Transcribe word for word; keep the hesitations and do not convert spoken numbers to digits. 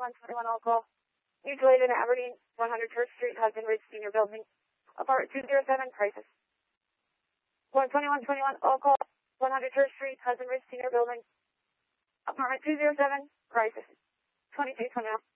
twenty-one twenty-one all call. Mutual aid in Aberdeen, one hundred First Street, Hudson Ridge Senior Building. Apartment two oh seven, crisis. one twenty-one twenty-one all call. one hundred First Street, Hudson Ridge Senior Building. Apartment two oh seven, crisis. twenty-two twenty-one.